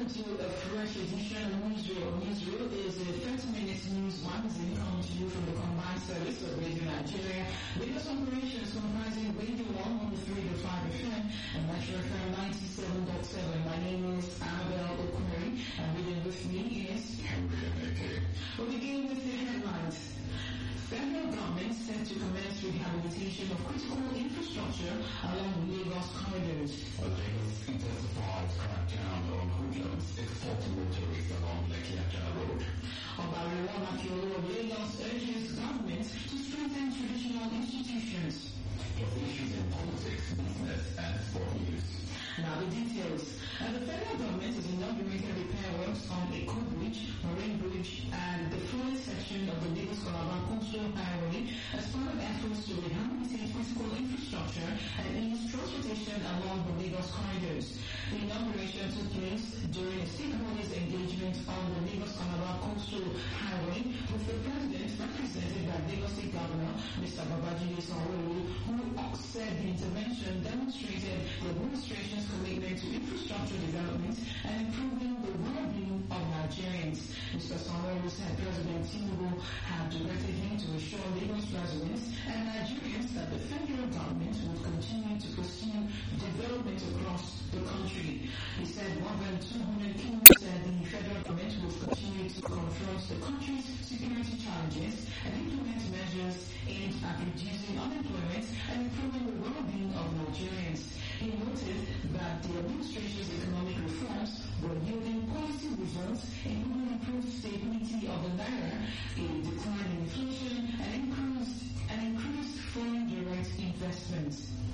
to a fresh edition of Newsreel. Newsreel is a 30-minute news magazine coming to you from the combined service of Radio Nigeria. Biggest operations comprising Radio 103.5 FM and Metro FM 97.7. My name is Annabelle Okumeri, and reading with me is Henry Emeke. We'll begin with the headlines. Federal government set to commence rehabilitation of critical infrastructure along Lagos corridors. Lagos intensifies crackdown on hoodlums extorting motorists along Lekki-Ajah Road. Obariwa Makiolo of Lagos urges government to strengthen traditional institutions. Plus issues in politics, business, and sport news. Now the details. The federal government has inaugurated repair works on Eko Bridge, Marine Bridge, and the flowing section of the Lagos-Calabar Coastal Highway as part of efforts to rehabilitate critical infrastructure and ease transportation along the Lagos corridors. The inauguration took place during a stakeholders engagement on the Lagos-Calabar Coastal Highway with the president represented by Lagos State Governor Mr. Babajide Sanwo-Olu, who said the intervention demonstrated the administration's commitment to infrastructure development and improving the well-being of Nigerians. Mr. Sanwo-Olu said President Tinubu had directed him to assure Lagos residents and Nigerians that the federal government would continue to pursue development across the country. He said more than 200 kingdoms said the federal government will continue to confront the country's security challenges and implement measures aimed at reducing unemployment and improving the well-being of Nigerians. He noted that the administration's economic reforms were yielding policy results, including improved stability of the naira, a decline in inflation, and increased foreign direct investments.